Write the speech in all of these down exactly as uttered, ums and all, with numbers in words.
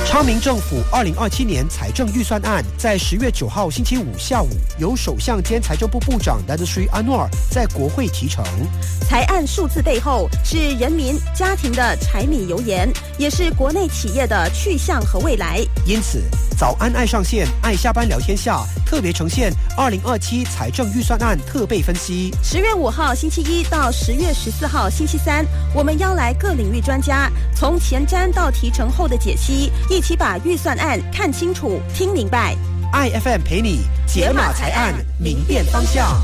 昌明政府二零二七年财政预算案在十月九号星期五下午由首相兼财政部部长 Datuk Seri Anwar 在国会提呈。 财案数字背后是人民家庭的柴米油盐，也是国内企业的去向和未来。 因此，早安爱上线爱下班聊天下特别呈现二零二七财政预算案特备分析。 十月五号星期一到十月十四号星期三，我们邀来各领域专家，从前瞻到提呈后的解析，一起把预算案看清楚、听明白。 I F M 陪你解码财案，明辨方向。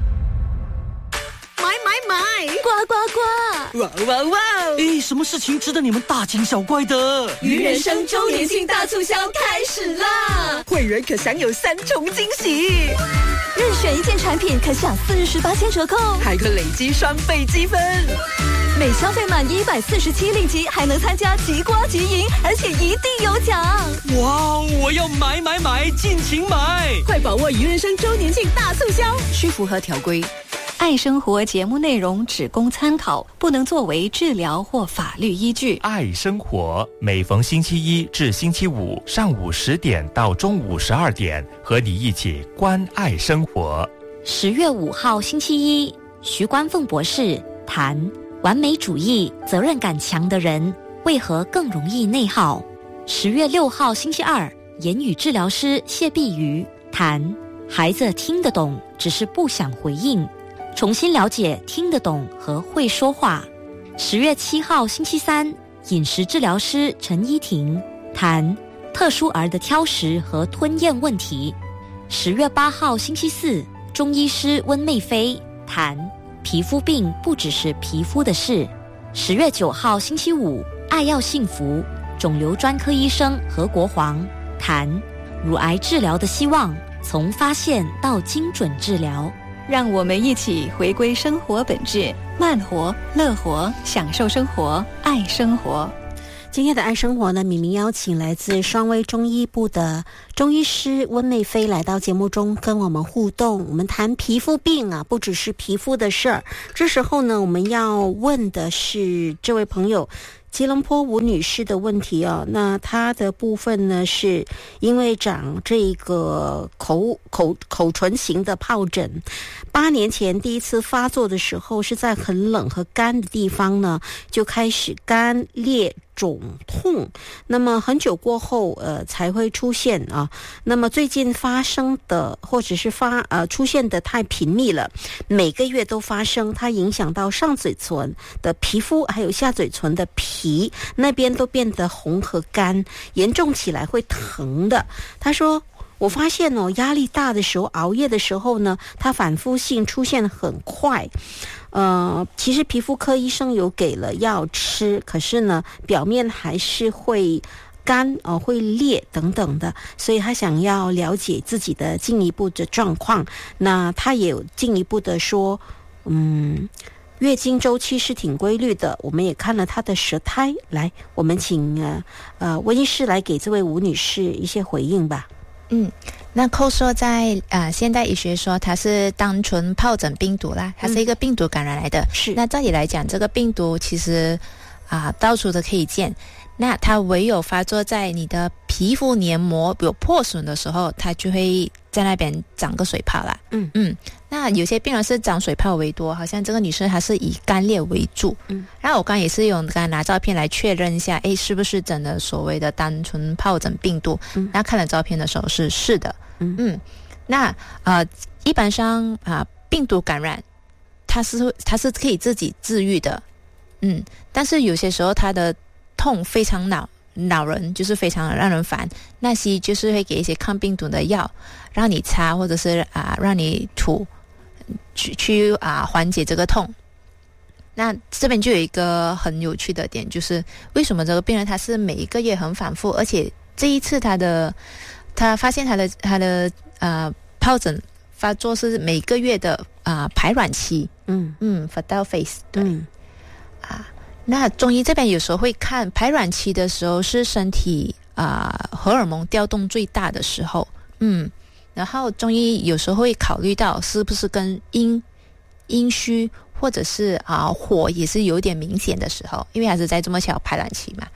买买买， 呱呱呱！ 哇哇哇！ 诶，什么事情值得你们大惊小怪的？ 鱼人生周年庆大促销开始啦！会员可享有三重惊喜， 任选一件产品可享四十八千折扣， 还可累积双倍积分。 每消费满一百四十七令吉，还能参加即刮即赢，而且一定有奖！ 哇，我要买买买，尽情买！ 快把握鱼人生周年庆大促销，需符合条规。 爱生活节目内容只供参考，不能作为治疗或法律依据。 爱生活每逢星期一至星期五上午十点到中午十二点，和你一起关爱生活。 十月五号星期一，徐冠凤博士谈完美主义、责任感强的人为何更容易内耗。十月六号星期二，言语治疗师谢碧瑜谈孩子听得懂，只是不想回应。重新了解听得懂和会说话。十月七号星期三，饮食治疗师陈依婷谈特殊儿的挑食和吞咽问题。十月八号星期四，中医师温妹飞谈皮肤病不只是皮肤的事。十月九号星期五，爱要幸福肿瘤专科医生何国煌谈乳癌治疗的希望，从发现到精准治疗。让我们一起回归生活本质，慢活、乐活，享受生活，爱生活。 今天的爱生活呢，敏敏邀请来自双威中医部的中医师温妹飞来到节目中跟我们互动。我们谈皮肤病啊，不只是皮肤的事儿。这时候呢，我们要问的是这位朋友吉隆坡吴女士的问题哦。那她的部分呢，是因为长这个口口口唇型的疱疹，八年前第一次发作的时候，是在很冷和干的地方呢，就开始干裂肿痛，那么很久过后呃才会出现啊。那么最近发生的或者是发呃出现的太频密了，每个月都发生，它影响到上嘴唇的皮肤还有下嘴唇的皮那边都变得红和干，严重起来会疼的。他说我发现哦，压力大的时候，熬夜的时候呢，它反复性出现很快。呃，其实皮肤科医生有给了药吃，可是呢，表面还是会干哦、呃，会裂等等的，所以他想要了解自己的进一步的状况。那他也有进一步的说，嗯，月经周期是挺规律的，我们也看了她的舌苔。来，我们请呃呃温医师来给这位吴女士一些回应吧。 嗯，那扣说在呃现代医学说它是单纯疱疹病毒啦，它是一个病毒感染来的。是、嗯，那照理来讲，这个病毒其实啊、呃、到处都可以见。那它唯有发作在你的皮肤黏膜有破损的时候，它就会在那边长个水泡啦。嗯嗯，那有些病人是长水泡为多，好像这个女生她是以干裂为主。嗯，然后我刚刚也是用刚拿照片来确认一下，诶，是不是真的所谓的单纯疱疹病毒？嗯，那看了照片的时候是是的。嗯嗯，那呃一般上啊、呃、病毒感染，它是它是可以自己治愈的。嗯，但是有些时候它的痛非常恼恼人，就是非常让人烦。那西医就是会给一些抗病毒的药，让你擦或者是啊、呃、让你涂，去去啊、呃、缓解这个痛。那这边就有一个很有趣的点，就是为什么这个病人他是每一个月很反复，而且这一次他的他发现他的他的呃疱疹发作是每个月的啊、呃、排卵期。嗯嗯 fertile phase 对、嗯、啊。那中医这边有时候会看排卵期的时候是身体啊、呃、荷尔蒙调动最大的时候。嗯，然后中医有时候会考虑到是不是跟阴阴虚或者是啊、呃、火也是有点明显的时候，因为还是在这么小排卵期嘛。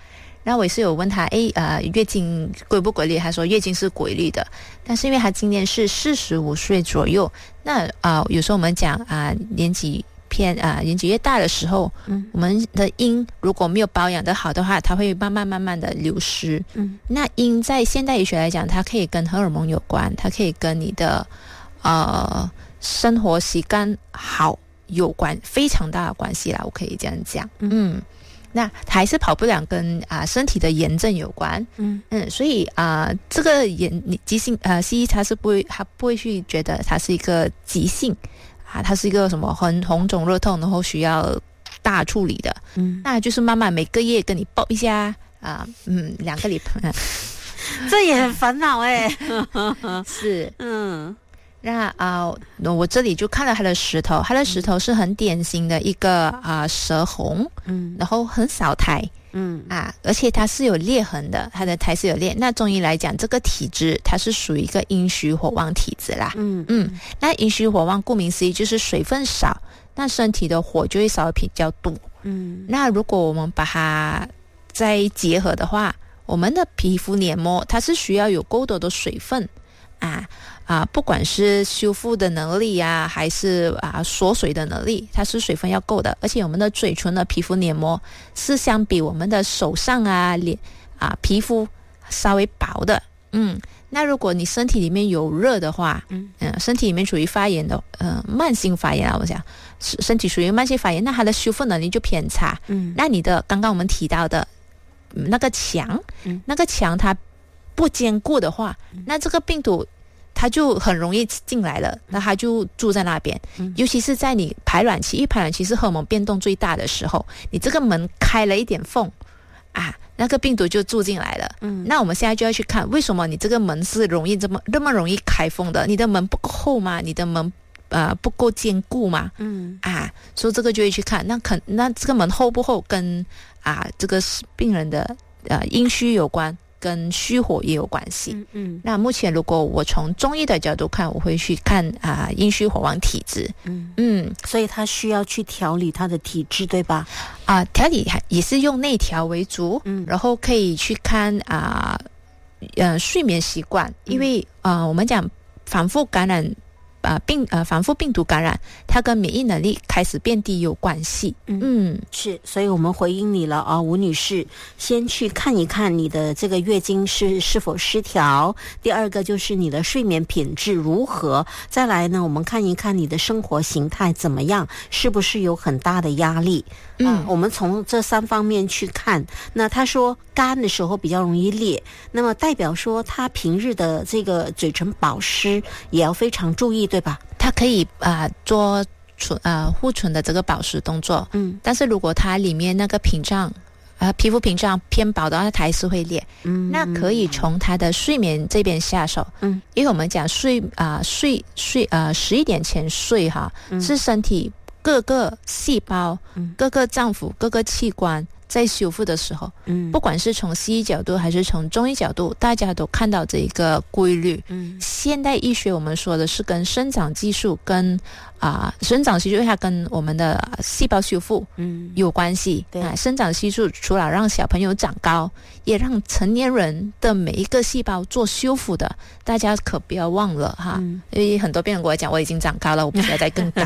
然后我也是有问他，哎，呃，月经规不规律？他说月经是规律的，但是因为他今年是四十五岁左右，那啊、呃，有时候我们讲啊、呃，年纪偏啊、呃，年纪越大的时候，嗯，我们的阴如果没有保养的好的话，它会慢慢慢慢的流失。嗯，那阴在现代医学来讲，它可以跟荷尔蒙有关，它可以跟你的呃生活习惯好有关，非常大的关系啦，我可以这样讲。嗯。那还是跑不了跟啊、呃、身体的炎症有关，嗯嗯，所以啊、呃、这个炎急性呃西医他是不会他不会去觉得它是一个急性啊，它是一个什么很红肿热痛，然后需要大处理的，嗯，那就是慢慢每个月跟你报一下啊、呃，嗯，两个礼拜， 这也很烦恼哎， 是，嗯。那啊、呃，我这里就看了他的石头，他的石头是很典型的一个啊、呃、蛇红，嗯，然后很少苔，嗯啊，而且它是有裂痕的，它的苔是有裂。那中医来讲，这个体质它是属于一个阴虚火旺体质啦，嗯嗯，那阴虚火旺顾名思义就是水分少，那身体的火就会稍微比较多，嗯，那如果我们把它再结合的话，我们的皮肤黏膜它是需要有够多的水分啊。啊，不管是修复的能力呀、啊，还是啊锁水的能力，它是水分要够的。而且我们的嘴唇的皮肤黏膜是相比我们的手上啊、脸啊皮肤稍微薄的。嗯，那如果你身体里面有热的话，嗯，呃、身体里面处于发炎的，呃，慢性发炎啊，我想身体属于慢性发炎，那它的修复能力就偏差。嗯，那你的刚刚我们提到的、嗯、那个墙，嗯，那个墙它不坚固的话，嗯、那这个病毒。它就很容易进来了，那它就住在那边、嗯、尤其是在你排卵期，因为排卵期是荷尔蒙变动最大的时候，你这个门开了一点缝啊，那个病毒就住进来了。嗯，那我们现在就要去看为什么你这个门是容易这么这么容易开封的，你的门不够厚吗？你的门呃不够坚固吗？嗯啊，所以这个就会去看，那肯那这个门厚不厚跟啊这个病人的呃阴虚有关。跟虚火也有关系。嗯嗯。那目前如果我从中医的角度看，我会去看啊、呃、阴虚火旺体质。嗯嗯， 所以他需要去调理他的体质，对吧？ 啊、呃，调理也是用内调为主。嗯，然后可以去看啊呃, 呃睡眠习惯，因为啊、呃、我们讲反复感染。啊，病呃反复病毒感染，它跟免疫能力开始变低有关系。嗯，嗯是，所以我们回应你了啊，吴女士，先去看一看你的这个月经是是否失调，第二个就是你的睡眠品质如何，再来呢，我们看一看你的生活形态怎么样，是不是有很大的压力？嗯、啊，我们从这三方面去看。那他说干的时候比较容易裂，那么代表说他平日的这个嘴唇保湿也要非常注意，对吧？ 他可以啊、呃、做唇啊、呃、护唇的这个保湿动作，嗯，但是如果它里面那个屏障啊、呃、皮肤屏障偏薄的话，它还是会裂。嗯，那可以从他的睡眠这边下手。嗯，因为我们讲睡啊、呃、睡睡呃十一点前睡哈，嗯、是身体各个细胞、嗯、各个脏腑、各个器官。在修复的时候，嗯，不管是从西医角度还是从中医角度，大家都看到这一个规律。嗯，现代医学我们说的是跟生长激素跟啊、呃、生长激素它跟我们的细胞修复嗯有关系。对啊，生长激素除了让小朋友长高，也让成年人的每一个细胞做修复的，大家可不要忘了哈。嗯、因为很多病人跟我讲，我已经长高了，我不需要再更高。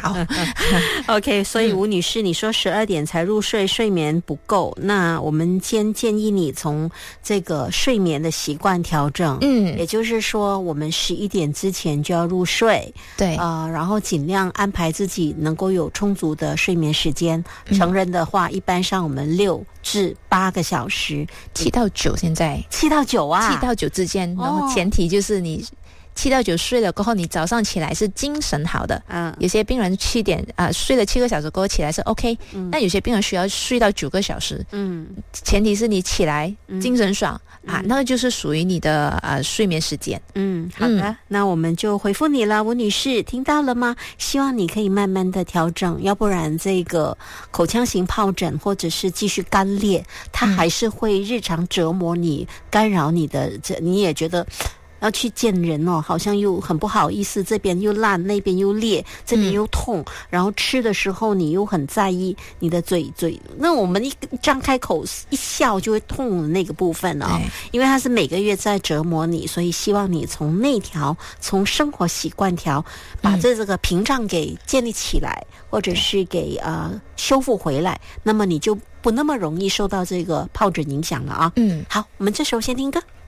OK， 所以吴女士，你说十二点才入睡，睡眠不够。那我们先建议你从这个睡眠的习惯调整，嗯，也就是说我们十一点之前就要入睡， 对， 呃，然后尽量安排自己能够有充足的睡眠时间。嗯、成人的话，一般上我们六至八个小时， 七到九，现在七到九啊， 七到九之间，然后前提就是你。七到九睡了过后，你早上起来是精神好的。嗯，有些病人七点啊、呃、睡了七个小时过后起来是 OK，嗯，那有些病人需要睡到九个小时。嗯，前提是你起来精神爽、嗯、啊，那个就是属于你的呃睡眠时间。 嗯，好的、嗯，那我们就回复你了，吴女士，听到了吗？希望你可以慢慢的调整，要不然这个口腔型疱疹或者是继续干裂，它还是会日常折磨你，干扰你的，这你也觉得。 要去见人哦，好像又很不好意思，这边又烂，那边又裂，这边又痛，嗯、然后吃的时候你又很在意你的嘴嘴，那我们一张开口一笑就会痛的那个部分哦，因为它是每个月在折磨你，所以希望你从内调，从生活习惯调，把这这个屏障给建立起来，嗯、或者是给呃修复回来，那么你就不那么容易受到这个疱疹影响了啊。嗯，好，我们这时候先听歌。